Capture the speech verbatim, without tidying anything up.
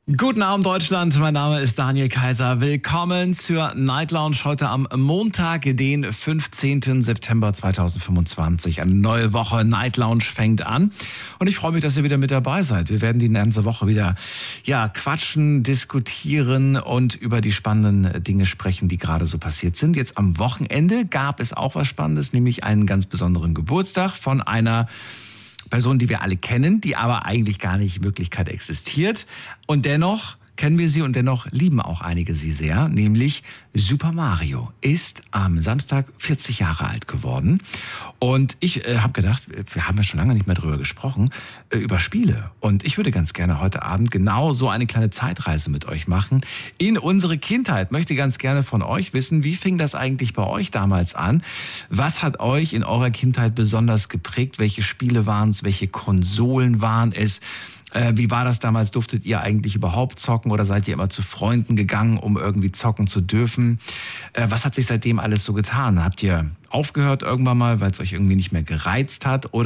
Guten Abend Deutschland, mein Name ist Daniel Kaiser. Willkommen zur Night Lounge heute am Montag, den fünfzehnten September zweitausendfünfundzwanzig. Eine neue Woche Night Lounge fängt an und ich freue mich, dass ihr wieder mit dabei seid. Wir werden die ganze Woche wieder ja quatschen, diskutieren und über die spannenden Dinge sprechen, die gerade so passiert sind. Jetzt am Wochenende gab es auch was Spannendes, nämlich einen ganz besonderen Geburtstag von einer Person, die wir alle kennen, die aber eigentlich gar nicht in Wirklichkeit existiert. Und dennoch kennen wir sie und dennoch lieben auch einige sie sehr, nämlich Super Mario ist am Samstag vierzig Jahre alt geworden. Und ich äh, habe gedacht, wir haben ja schon lange nicht mehr drüber gesprochen, äh, über Spiele. Und ich würde ganz gerne heute Abend genau so eine kleine Zeitreise mit euch machen in unsere Kindheit. Möchte ganz gerne von euch wissen, wie fing das eigentlich bei euch damals an? Was hat euch in eurer Kindheit besonders geprägt? Welche Spiele waren es? Welche Konsolen waren es? Wie war das damals? Durftet ihr eigentlich überhaupt zocken oder seid ihr immer zu Freunden gegangen, um irgendwie zocken zu dürfen? Was hat sich seitdem alles so getan? Habt ihr aufgehört irgendwann mal, weil es euch irgendwie nicht mehr gereizt hat? Oder